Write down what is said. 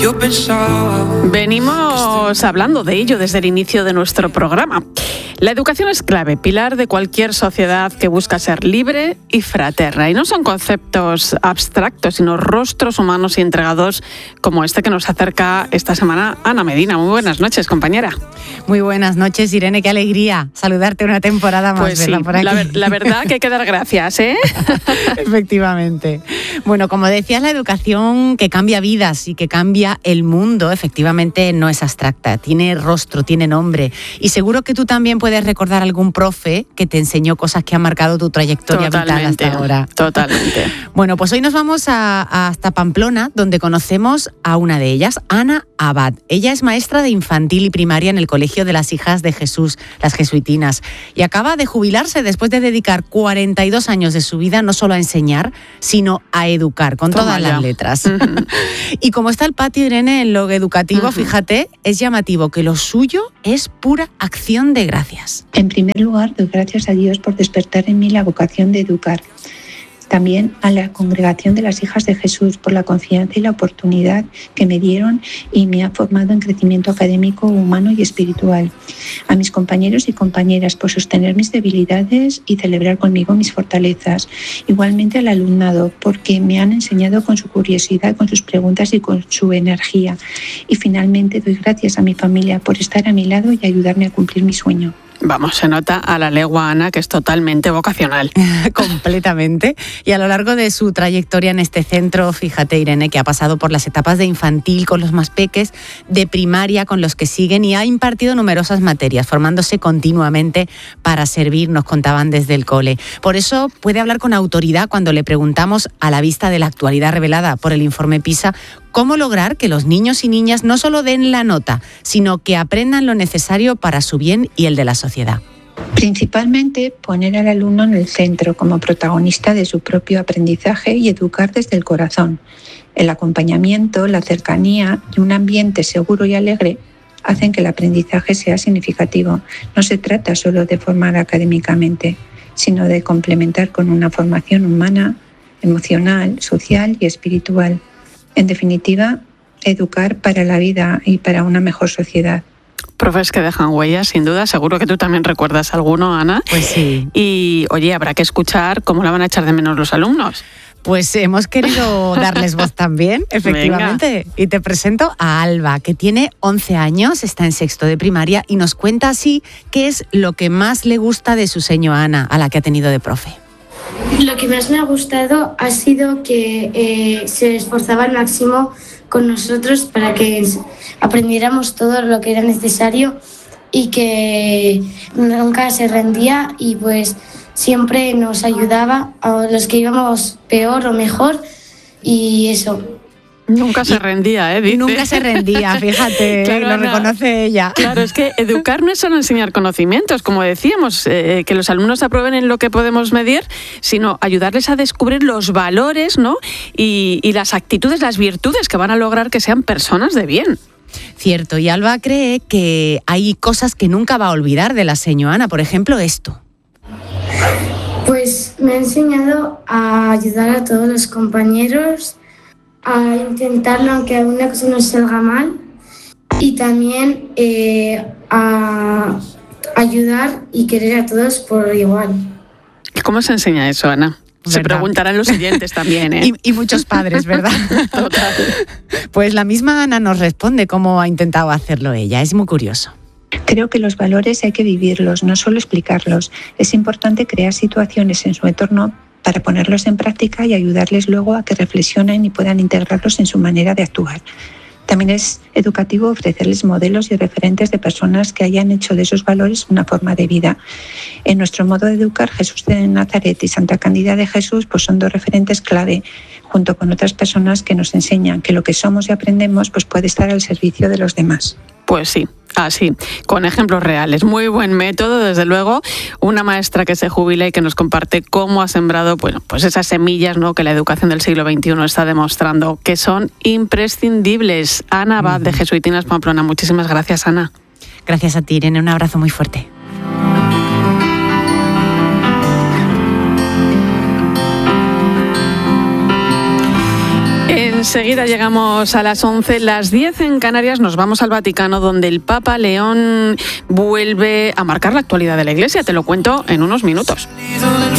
Venimos hablando de ello desde el inicio de nuestro programa. La educación es clave, pilar de cualquier sociedad que busca ser libre y fraterna. Y no son conceptos abstractos, sino rostros humanos y entregados como este que nos acerca esta semana Ana Medina. Muy buenas noches, compañera. Muy buenas noches, Irene. Qué alegría saludarte una temporada más. Pues sí, por aquí. La verdad que hay que dar gracias, ¿eh? Efectivamente. Bueno, como decías, la educación que cambia vidas y que cambia el mundo, efectivamente no es abstracta. Tiene rostro, tiene nombre. Y seguro que tú también puedes recordar algún profe que te enseñó cosas que han marcado tu trayectoria vital hasta ahora. Totalmente. Bueno, pues hoy nos vamos hasta Pamplona, donde conocemos a una de ellas, Ana Abad. Ella es maestra de infantil y primaria en el Colegio de las Hijas de Jesús, las jesuitinas, y acaba de jubilarse después de dedicar 42 años de su vida no solo a enseñar, sino a educar, con todas las letras. Uh-huh. Y como está el patio, Irene, en lo educativo, uh-huh, fíjate, es llamativo que lo suyo es pura acción de gracias. En primer lugar, doy gracias a Dios por despertar en mí la vocación de educar. También a la Congregación de las Hijas de Jesús por la confianza y la oportunidad que me dieron y me ha formado en crecimiento académico, humano y espiritual. A mis compañeros y compañeras por sostener mis debilidades y celebrar conmigo mis fortalezas. Igualmente al alumnado porque me han enseñado con su curiosidad, con sus preguntas y con su energía. Y finalmente doy gracias a mi familia por estar a mi lado y ayudarme a cumplir mi sueño. Vamos, se nota a la legua, Ana, que es totalmente vocacional. Completamente. Y a lo largo de su trayectoria en este centro, fíjate, Irene, que ha pasado por las etapas de infantil con los más peques, de primaria con los que siguen y ha impartido numerosas materias, formándose continuamente para servir, nos contaban desde el cole. Por eso puede hablar con autoridad cuando le preguntamos, a la vista de la actualidad revelada por el informe PISA, cómo lograr que los niños y niñas no solo den la nota, sino que aprendan lo necesario para su bien y el de la sociedad. Principalmente poner al alumno en el centro como protagonista de su propio aprendizaje y educar desde el corazón. El acompañamiento, la cercanía y un ambiente seguro y alegre hacen que el aprendizaje sea significativo. No se trata solo de formar académicamente, sino de complementar con una formación humana, emocional, social y espiritual. En definitiva, educar para la vida y para una mejor sociedad. Profes que dejan huellas, sin duda. Seguro que tú también recuerdas alguno, Ana. Pues sí. Y, oye, habrá que escuchar cómo la van a echar de menos los alumnos. Pues hemos querido darles voz también, efectivamente. Venga. Y te presento a Alba, que tiene 11 años, está en sexto de primaria y nos cuenta así qué es lo que más le gusta de su seño Ana, a la que ha tenido de profe. Lo que más me ha gustado ha sido que se esforzaba al máximo con nosotros para que aprendiéramos todo lo que era necesario y que nunca se rendía y pues siempre nos ayudaba a los que íbamos peor o mejor y eso. Nunca se rendía, ¿eh? Dice. Nunca se rendía, fíjate, claro, lo reconoce ella. Claro, es que educar no es solo enseñar conocimientos, como decíamos, que los alumnos aprueben en lo que podemos medir, sino ayudarles a descubrir los valores, ¿no? Y las actitudes, las virtudes que van a lograr que sean personas de bien. Cierto, y Alba cree que hay cosas que nunca va a olvidar de la señora Ana, por ejemplo, esto. Pues me ha enseñado a ayudar a todos los compañeros, a intentarlo aunque alguna cosa nos salga mal y también a ayudar y querer a todos por igual. ¿Cómo se enseña eso, Ana? Se ¿verdad? Preguntarán los siguientes también, ¿eh? Y muchos padres, ¿verdad? Total. Pues la misma Ana nos responde cómo ha intentado hacerlo ella. Es muy curioso. Creo que los valores hay que vivirlos, no solo explicarlos. Es importante crear situaciones en su entorno para ponerlos en práctica y ayudarles luego a que reflexionen y puedan integrarlos en su manera de actuar. También es educativo ofrecerles modelos y referentes de personas que hayan hecho de esos valores una forma de vida. En nuestro modo de educar, Jesús de Nazaret y Santa Cándida de Jesús pues son dos referentes clave, junto con otras personas que nos enseñan que lo que somos y aprendemos pues puede estar al servicio de los demás. Pues sí, así, con ejemplos reales. Muy buen método, desde luego. Una maestra que se jubila y que nos comparte cómo ha sembrado, bueno, pues esas semillas, ¿no?, que la educación del siglo XXI está demostrando que son imprescindibles. Ana Abad, de Jesuitinas Pamplona. Muchísimas gracias, Ana. Gracias a ti, Irene. Un abrazo muy fuerte. En Enseguida llegamos a las 11, las 10 en Canarias, nos vamos al Vaticano, donde el Papa León vuelve a marcar la actualidad de la Iglesia. Te lo cuento en unos minutos.